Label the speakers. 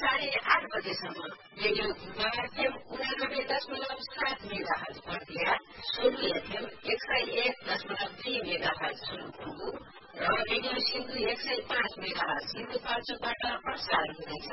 Speaker 1: 8:30 बजेसम्म radio 89.7 megahertz Bardiya, Solu FM 101.2 megahertz सुरुङकुङ्गु र radio Sindhu 105 megahertz सिन्धुपाल्चोकबाट प्रसारण हुँदैछ।